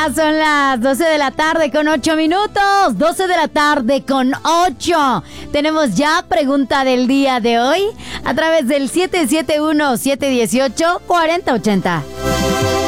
Ya son las 12 de la tarde con 8 minutos. 12 de la tarde con 8. Tenemos ya pregunta del día de hoy a través del 771-718-4080.